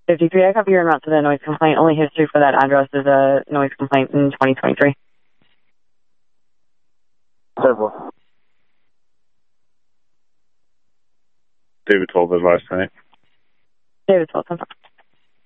53, I copy your amount to the noise complaint. Only history for that address is a noise complaint in 2023. Several. David 12 advice tonight. David 12, confirm.